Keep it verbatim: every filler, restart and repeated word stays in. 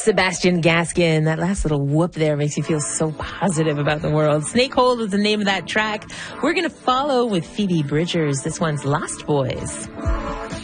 Sebastian Gaskin. That last little whoop there makes you feel so positive about the world. Snakehold is the name of that track. We're going to follow with Phoebe Bridgers. This one's Lost Boys.